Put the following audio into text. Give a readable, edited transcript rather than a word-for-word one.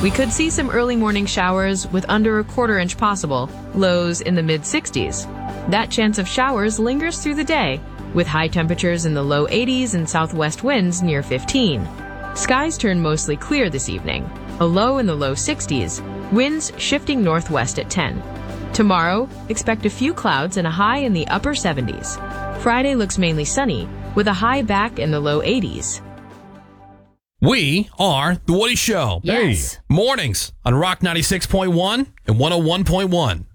We could see some early morning showers with under a quarter inch possible, lows in the mid-60s. That chance of showers lingers through the day, with high temperatures in the low 80s and southwest winds near 15. Skies turn mostly clear this evening, a low in the low 60s, winds shifting northwest at 10. Tomorrow, expect a few clouds and a high in the upper 70s. Friday looks mainly sunny, with a high back in the low 80s. We are The Woody Show. Yes. Mornings on Rock 96.1 and 101.1.